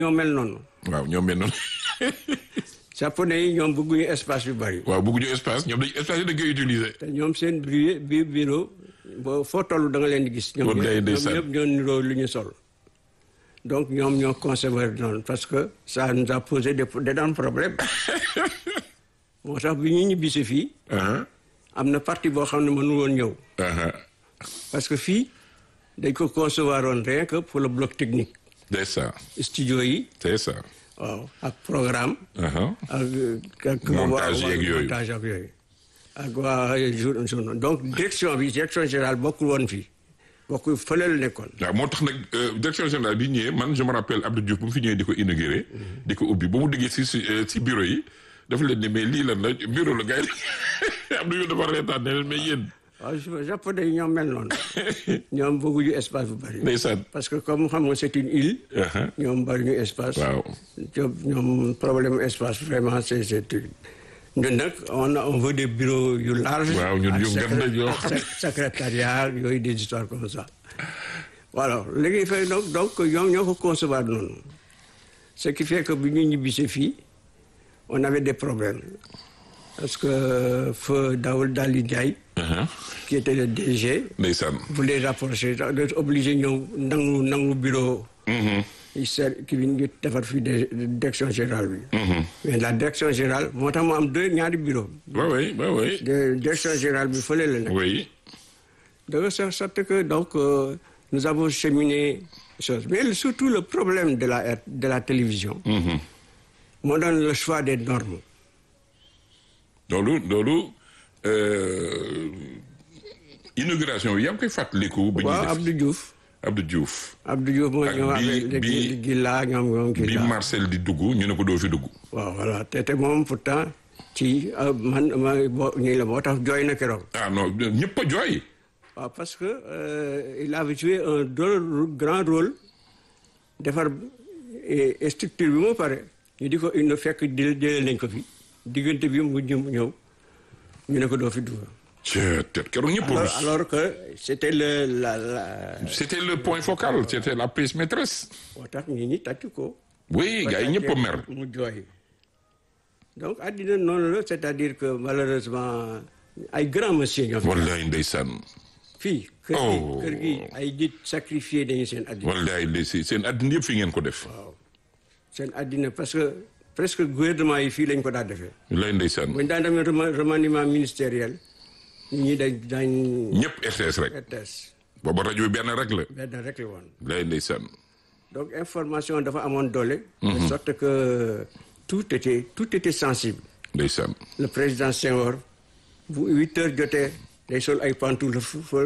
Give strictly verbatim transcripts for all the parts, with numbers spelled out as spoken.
ñoo mel noonu. waaw ñoo mel noonu. japonais yi ñoom bëgguñu espace yu bari. waaw bëgguñu espace ñoom dañu espace yi dañ koy utiliser. te ñoom seen biir biir bureau boo foo toll da nga leen di gis. ñoom ñëpp ñoo niroo lu ñu sol. donc ñoom ñoo conservé noonu parce que ça nous a posé des d'énormes problèmes. moo tax bi ñu ñibbisi fii. am na partie boo xam ne mënu woon ñëw. parce que fii dañ ko concevoir woon rien que pour le bloc technique. c'est ça. studio yi. c'est ça. waaw ak programme. ak ak montage yeeg yooyu montage ak yooyu. ak waa jour jour donc direction bi direction générale bokkul woon fii bokkul fële la nekkoon. waaw moo tax nag direction générale bi ñëwee man je me rappelle Abdou Diouf bu mu fi ñëwee di ko inauguré. di ko ubbi ba mu diggee si si bureau yi dafa leen ne mais lii lan la bureau la gars yi Abdou Diouf dafa reetaan ne leen mais yéen. waaw japonais yi ñoom mel noonu ñoom bëgguñu espace bu bari. ndeysaan parce que comme xam nga c'est une île. ñoom bari ñu espace. waaw ñoom problème espace vraiment c'est c'est ñun nag on on veut des bureaux yu larges. waaw ñun yu gën yoo xam secrétariat yooyu des histoires comme ça. voilà léegi fay donc donc ñoom ñoo ko concevoir noonu ce qui fait que bi ñu ñibbisee fii on avait des problèmes. parce que feu Daoul Dali Ndiaye. qui était le D G. ndeysaan. voulait rapprocher d'être obligé ñëw nangu nangu bureau. il sert ki bi ñu defar fii de direction générale bi. mais la direction générale moo tax mu am deux ñaari bureau. oui oui oui oui. de direction générale bi fële la nekk. oui. de sorte que donc euh, nous avons cheminé chose mais surtout le problème de la de la télévision. moo doon le choix des normes. loolu loolu inauguration bi yaa ngi koy fàttaliku. ba ñuy def waaw Abdou Diouf. Abdou Diouf. Abdou Diouf moo ñëw avec bi gi laa ñoom ñoom gi bi Marcel di dugg ñu ne ko doo fi dugg. waaw voilà te te moom pourtant ci man ma boo ñii la moo tax jooy na keroog. ah non ñëpp a jooy. waaw parce que euh, il avait joué un rôle grand rôle defar structure bi moo pare ñu di ko indi fekk di jëlee nañ ko fi diggante bi mu ñëw ñu ne ko doo fi dugg. c'est keroog ñëpp alors alors que c'était le la la. c'était le point focal c'était la pièce maîtresse. moo tax ñi ñi tàcc ko. oui gars yi ñëpp a mer. mu jooy donc àddina noonu la c'est-à-dire que malheureusement ay grands monsieur ñoo fi. wallaay ndeysaan. fii kër gi kër gi ay nit sacrifié dañu seen àddina. wallaay ndeysaan seen àddina yëpp fi ngeen ko def. waaw seen àddina parce que presque gouvernement yi fii lañ ko daan defee. wallaay ndeysaan. bu ñu daan demee remaniement ministériel ñi dañ dañ. ñëpp R T S rek. R T S. booba rajo bi benn rek la. benn rek la woon. wallaay ndeysaan. donc information dafa amoon doole. de sorte que tout était tout était sensible. ndeysaan. le président Senghor bu huit heures jotee day sol ay pantoufles fa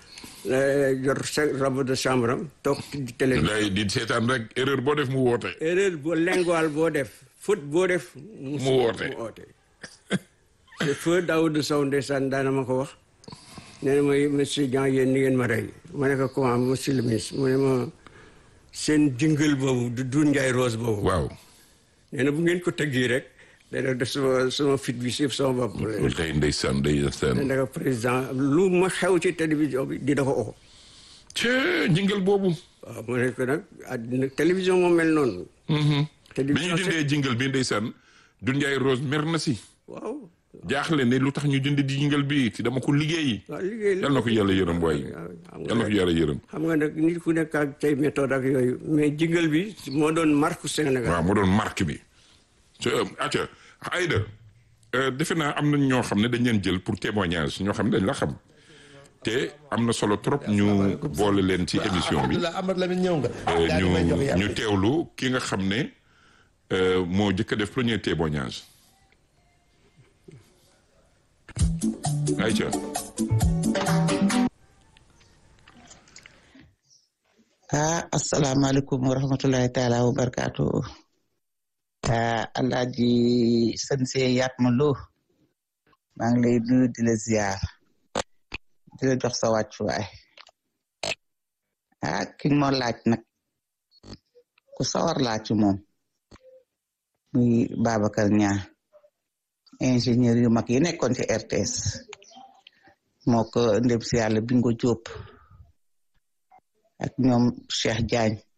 yor robe de chambre am toog di télé. wallaay di seetaan rek erreur boo def mu woote. erreur boo lingual boo def faute boo def. mu woote mu woote. te feu Daoud Sow ndeysaan daana ma ko wax nee na mooy monsieur Dieng yéen ni ngeen ma rey ma ne ko comment monsieur le ministre mu ne ma seen jingle boobu du Doudou Ndiaye Rose boobu. waaw. nee na bu ngeen ko tëggee rek dana def sama sama fit bi si sama bopp. wallaay ndeysaan ndeysaan. nee na ko président lu ma xew ci télévision bi dina ko oo. cee jingle boobu. waaw mu ne ko nag àddina télévision moo mel noonu. bi télévision ñu dindee jingle bi ndeysaan Doudou Ndiaye Rose mer na si. waaw. jaaxle ne lu tax ñu dindi di jingle bi ci dama ko liggéey. waaw liggéey la yal na ko yàlla yërëm waay. yal na ko yàlla yërëm. xam nga nag nit ku nekk ak tey méthode ak yooyu mais jingle bi moo doon marque Sénégal. waaw moo doon marque bi. acca Aïda defe naa am na ñoo xam ne dañ leen jël pour témoignage ñoo xam ne dañ la xam te am na solo trop ñu boole leen ci émission bi ñu ñu teewlu ki nga xam ne moo jëkk a def premier témoignage. ayca. ah asalaamaaleykum wa rahmatulahi taala wa barakaatu. ah alaaji Sanse Yatma Lo maa ngi lay nuyu di la ziar di la jox sa wàccuwaay ah ki moo laaj nag ku sawar laaj ci moom muy Babacar Niang ingénieur yu mag yi nekkoon ci R T S moo ko ndem si yàlla Bingo Diop ak ñoom Cheikh Diagne